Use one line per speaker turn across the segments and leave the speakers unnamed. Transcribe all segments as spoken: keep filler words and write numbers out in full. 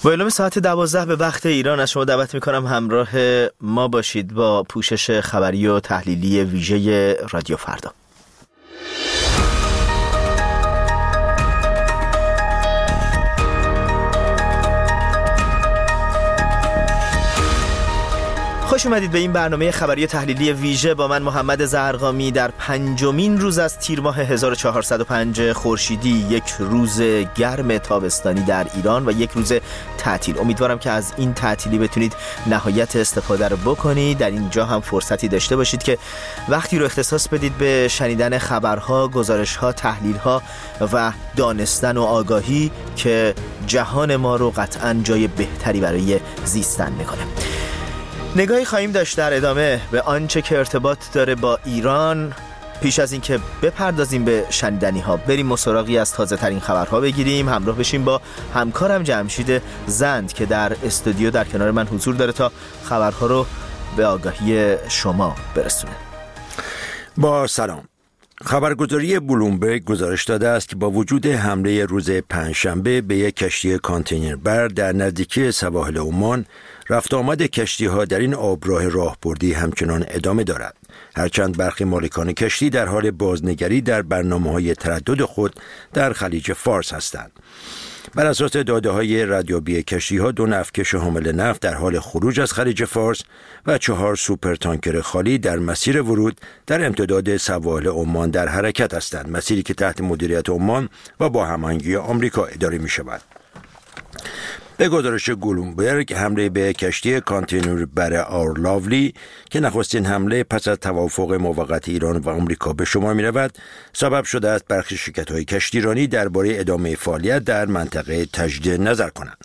با اعلام ساعت دوازده به وقت ایران از شما دعوت میکنم همراه ما باشید با پوشش خبری و تحلیلی ویژه رادیو فردا. خوش اومدید به این برنامه خبری تحلیلی ویژه با من محمد زرقامی در پنجمین روز از تیر ماه هزار و چهارصد و پنج خورشیدی، یک روز گرم تابستانی در ایران و یک روز تعطیل. امیدوارم که از این تعطیلی بتونید نهایت استفاده رو بکنید. در اینجا هم فرصتی داشته باشید که وقتی رو اختصاص بدید به شنیدن خبرها، گزارشها، تحلیلها و دانستن و آگاهی که جهان ما رو قطعاً جای بهتری برای زیستن میکنه. نگاهی خواهیم داشت در ادامه به آنچه که ارتباط داره با ایران. پیش از این که بپردازیم به شنیدنی ها، بریم و سراغی از تازه ترین خبرها بگیریم. همراه بشیم با همکارم جمشید زند که در استودیو در کنار من حضور داره تا خبرها رو به آگاهی شما برسونه.
با سلام. خبرگزاری بلومبرگ گزارش داده است که با وجود حمله روز پنجشنبه به یک کشتی کانتینربر در نزدیکی سواحل عمان، رفت آمد کشتی‌ها در این آبراه راهبردی همچنان ادامه دارد، هرچند برخی مالکان کشتی در حال بازنگری در برنامه‌های تردد خود در خلیج فارس هستند. بر اساس داده‌های رادیویی کشتی‌ها، دو نفتکش حامل نفت در حال خروج از خلیج فارس و چهار سوپر تانکر خالی در مسیر ورود در امتداد سواحل عمان در حرکت هستند، مسیری که تحت مدیریت عمان و با هماهنگی آمریکا اداره می‌شود. به گزارش بلومبرگ، حمله به کشتی کانتینربر آرلاولی که نخستین حمله پس از توافق موقت ایران و آمریکا به شمار می رود، سبب شده است برخی شرکت‌های کشتیرانی درباره ادامه فعالیت در منطقه تجدید نظر کنند.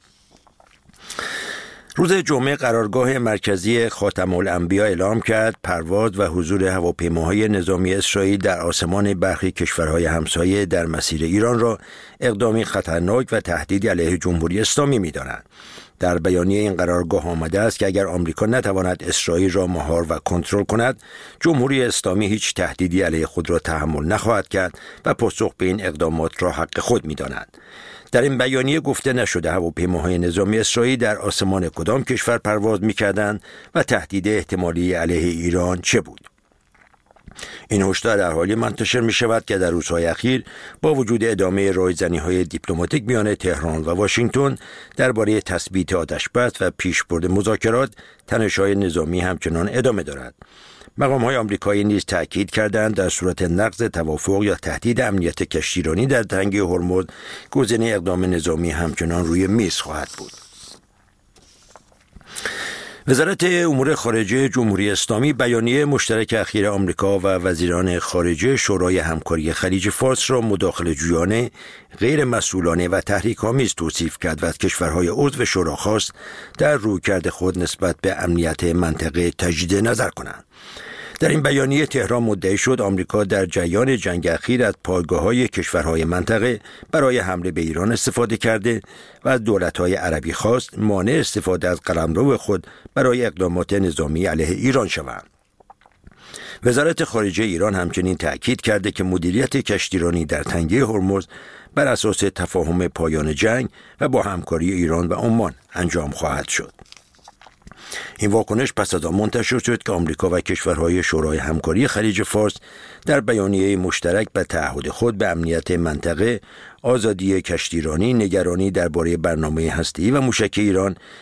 روز جمعه قرارگاه مرکزی خاتم الانبیا اعلام کرد پرواز و حضور هواپیماهای نظامی اسرائیل در آسمان برخی کشورهای همسایه در مسیر ایران را اقدامی خطرناک و تهدیدی علیه جمهوری اسلامی می‌دانند. در بیانیه این قرارگاه آمده است که اگر آمریکا نتواند اسرائیل را مهار و کنترل کند، جمهوری اسلامی هیچ تهدیدی علیه خود را تحمل نخواهد کرد و پاسخ به این اقدامات را حق خود می‌داند. در این بیانیه گفته نشده هواپیماهای نظامی اسرائیل در آسمان کدام کشور پرواز می‌کردند و تهدید احتمالی علیه ایران چه بود. این هشدار در حالی منتشر می‌شود که در روزهای اخیر با وجود ادامه رایزنی‌های دیپلماتیک میان تهران و واشنگتن درباره تثبیت آتش‌بس و پیشبرد مذاکرات، تنش‌های نظامی همچنان ادامه دارد. مقام‌های آمریکایی نیز تأکید کردند در صورت نقض توافق یا تهدید امنیت کشتیرانی در تنگه هرمز، گزینه اقدام نظامی همچنان روی میز خواهد بود. وزارت امور خارجه جمهوری اسلامی بیانیه مشترک اخیر آمریکا و وزیران خارجه شورای همکاری خلیج فارس را مداخله جویانه، غیر مسئولانه و تحریک‌آمیز توصیف کرد و از کشورهای عضو شورا خواست در رویکرد خود نسبت به امنیت منطقه تجدید نظر کنند. در این بیانیه تهران مدعی شد آمریکا در جریان جنگ اخیر از پایگاه‌های کشورهای منطقه برای حمله به ایران استفاده کرده و از دولت‌های عربی خواست مانع استفاده از قلمرو خود برای اقدامات نظامی علیه ایران شوند. وزارت خارجه ایران همچنین تأکید کرده که مدیریت کشتیرانی در تنگه هرمز بر اساس تفاهم پایان جنگ و با همکاری ایران و عمان انجام خواهد شد. این واکنش پس از آن منتشر شد که آمریکا و کشورهای شورای همکاری خلیج فارس در بیانیه مشترک به تعهد خود به امنیت منطقه، آزادی کشتیرانی، نگرانی درباره برنامه هسته‌ای و موشکی ایران